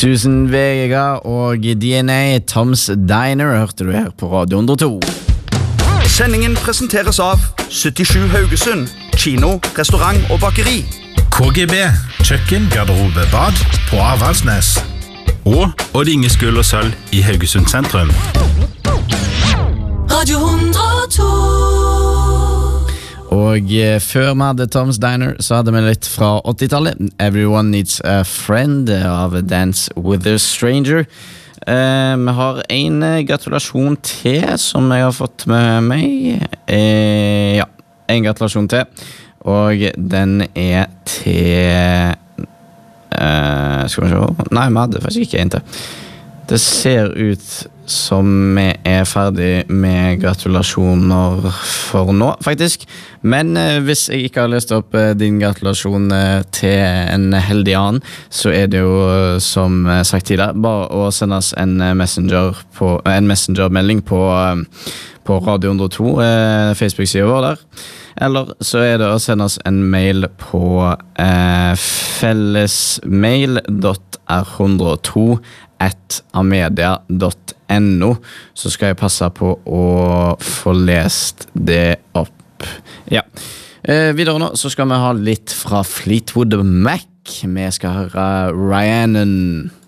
Susan Vega og DNA Tom's Diner hørte du her på Radio 102. Sendingen presenteres av 77 Haugesund, kino, restaurant og bakeri. KGB, kjøkken, garderobe, bad på Avaldsnes. Og Odd Inge Skull og Sølv i Haugesund sentrum. Radio 102. Og før vi hadde Tom's Diner, så hadde vi litt fra 80-tallet. Everyone Needs a Friend av Dance with a Stranger. Vi har en gratulasjon til som jeg har fått med meg. Ja, en gratulasjon til. Og den til... skal vi se? Nei, vi hadde faktisk ikke en til. Det ser ut som vi ferdig med gratulasjoner for nå, faktisk. Men hvis jeg ikke har lest opp din gratulasjon til en heldig annen, så det jo, som sagt tidligere, bare å sende oss en messengermelding på Radio 102, Facebook-siden vår der. Eller så det å sende oss en mail på fellesmail.r102@amedia.no, så skal jeg passe på å få lest det opp. Ja. Videre nå så skal vi ha litt fra Fleetwood Mac. Vi skal høre Rhiannon.